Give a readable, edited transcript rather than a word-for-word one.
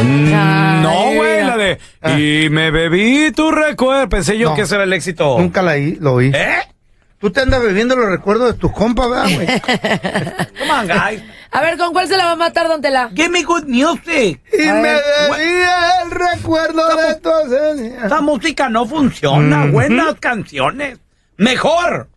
No, güey, la de y me bebí tu recuerdo. Pensé yo que ese era el éxito. Nunca lo oí. Tú te andas bebiendo los recuerdos de tus compas, ¿verdad, güey? Come on, guys. A ver, ¿con cuál se la va a matar, don Tela? Give me good music. Y me bebí el recuerdo de tu ausencia. Esa música no funciona. Buenas canciones. Mejor.